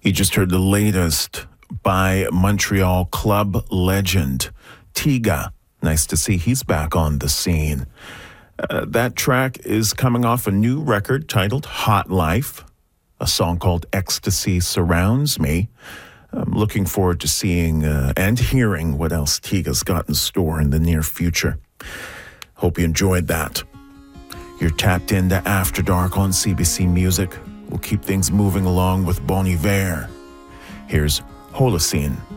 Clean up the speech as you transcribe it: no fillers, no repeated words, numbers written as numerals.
You just heard the latest by Montreal club legend Tiga. Nice to see he's back on the scene. That track is coming off a new record titled Hot Life. A song called Ecstasy Surrounds Me. I'm looking forward to seeing and hearing what else Tiga's got in store in the near future. Hope you enjoyed that. You're tapped into After Dark on CBC Music. We'll keep things moving along with Bon Iver. Here's Holocene.